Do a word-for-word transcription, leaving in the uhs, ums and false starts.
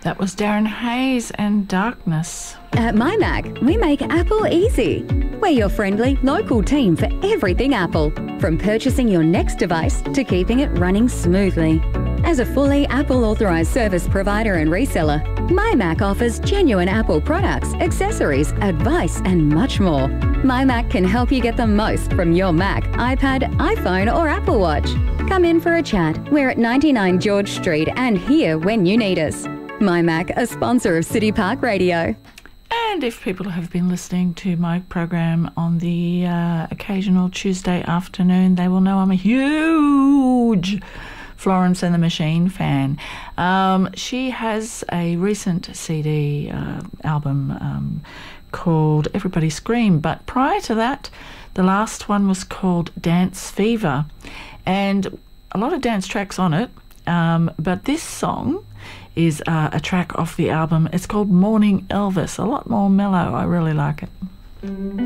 That was Darren Hayes and Darkness. At MyMac, we make Apple easy. We're your friendly, local team for everything Apple, from purchasing your next device to keeping it running smoothly. As a fully Apple authorised service provider and reseller, MyMac offers genuine Apple products, accessories, advice and much more. MyMac can help you get the most from your Mac, iPad, iPhone or Apple Watch. Come in for a chat. We're at ninety-nine George Street and here when you need us. MyMac, a sponsor of City Park Radio. And if people have been listening to my program on the uh, occasional Tuesday afternoon, they will know I'm a huge Florence and the Machine fan. Um, she has a recent C D uh, album um, called Everybody Scream, but prior to that, the last one was called Dance Fever, and a lot of dance tracks on it, um, but this song is uh, a track off the album. It's called Morning Elvis, a lot more mellow. I really like it.